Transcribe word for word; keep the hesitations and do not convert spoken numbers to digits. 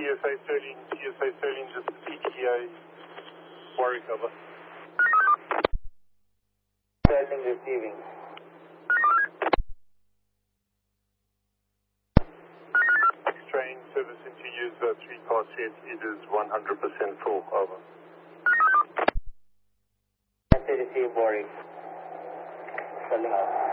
S A Sterling, T S A Sterling, just P T A, Warwick over. Sterling receiving. Train service into user three car set, it is one hundred percent full, over. S A receive Warwick. Sterling out.